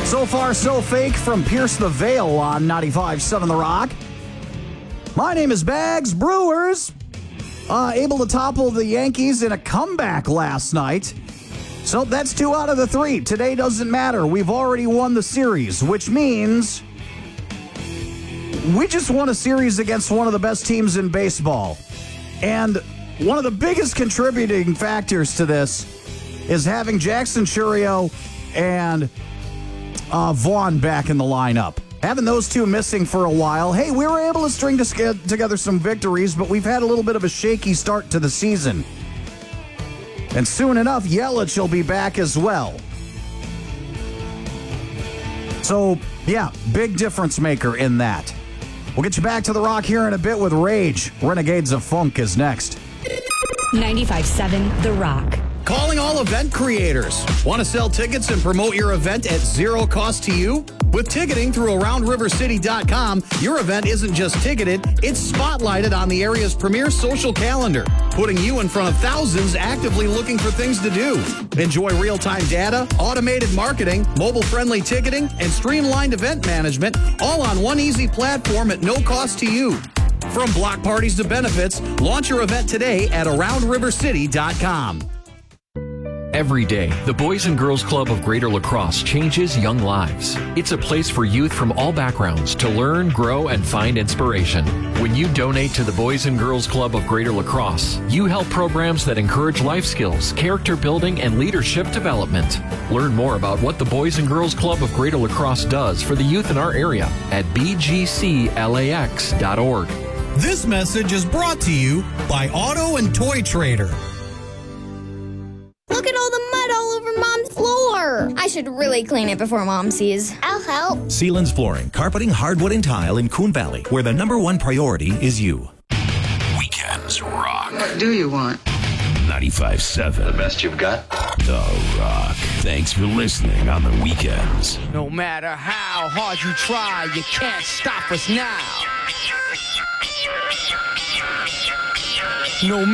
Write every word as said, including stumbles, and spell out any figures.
So far, so fake from Pierce the Veil on ninety-five point seven The Rock. My name is Bags. Brewers uh, able to topple the Yankees in a comeback last night. So that's two out of the three. Today doesn't matter. We've already won the series, which means we just won a series against one of the best teams in baseball. And one of the biggest contributing factors to this is having Jackson Chourio and uh, Vaughn back in the lineup. Having those two missing for a while. Hey, we were able to string together some victories, but we've had a little bit of a shaky start to the season. And soon enough, Yelich will be back as well. So, yeah, big difference maker in that. We'll get you back to The Rock here in a bit with Rage. Renegades of Funk is next. ninety-five point seven The Rock. Calling all event creators. Want to sell tickets and promote your event at zero cost to you? With ticketing through around river city dot com, your event isn't just ticketed, it's spotlighted on the area's premier social calendar, putting you in front of thousands actively looking for things to do. Enjoy real-time data, automated marketing, mobile-friendly ticketing, and streamlined event management, all on one easy platform at no cost to you. From block parties to benefits, launch your event today at around river city dot com. Every day, the Boys and Girls Club of Greater La Crosse changes young lives. It's a place for youth from all backgrounds to learn, grow, and find inspiration. When you donate to the Boys and Girls Club of Greater La Crosse, you help programs that encourage life skills, character building, and leadership development. Learn more about what the Boys and Girls Club of Greater La Crosse does for the youth in our area at b g c lax dot org. This message is brought to you by Auto and Toy Trader. Look at all the mud all over Mom's floor. I should really clean it before Mom sees. I'll help. Sealands Flooring, carpeting, hardwood, and tile in Coon Valley, where the number one priority is you. Weekends rock. What do you want? ninety-five point seven. The best you've got? The Rock. Thanks for listening on the weekends. No matter how hard you try, you can't stop us now. No